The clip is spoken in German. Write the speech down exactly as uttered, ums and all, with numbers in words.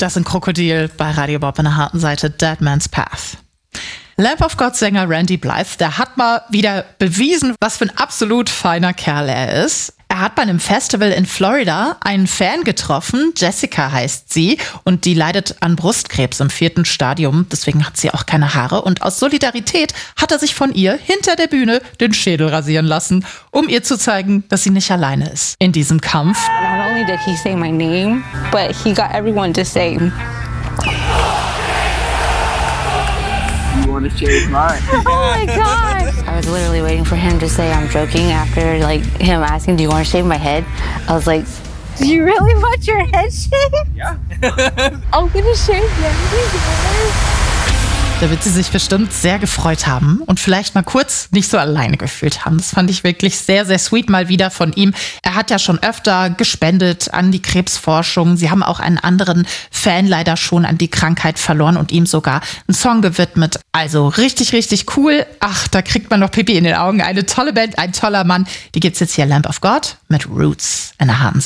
das sind Krokodil bei Radio Bob in der harten Seite Dead Man's Path. Lamb of God Sänger Randy Blythe, der hat mal wieder bewiesen, was für ein absolut feiner Kerl er ist. Er hat bei einem Festival in Florida einen Fan getroffen, Jessica heißt sie, und die leidet an Brustkrebs im vierten Stadium, deswegen hat sie auch keine Haare. Und aus Solidarität hat er sich von ihr hinter der Bühne den Schädel rasieren lassen, um ihr zu zeigen, dass sie nicht alleine ist in diesem Kampf. Not only did he say my name, but he got everyone to say, you want to shave mine? oh my God. I was literally waiting for him to say I'm joking after like him asking, do you want to shave my head? I was like, do you really want your head shaved? Yeah. I'm gonna shave your Da wird sie sich bestimmt sehr gefreut haben und vielleicht mal kurz nicht so alleine gefühlt haben. Das fand ich wirklich sehr, sehr sweet mal wieder von ihm. Er hat ja schon öfter gespendet an die Krebsforschung. Sie haben auch einen anderen Fan leider schon an die Krankheit verloren und ihm sogar einen Song gewidmet. Also richtig, richtig cool. Ach, da kriegt man noch Pipi in den Augen. Eine tolle Band, ein toller Mann. Die gibt's jetzt hier, Lamb of God mit Roots in der harten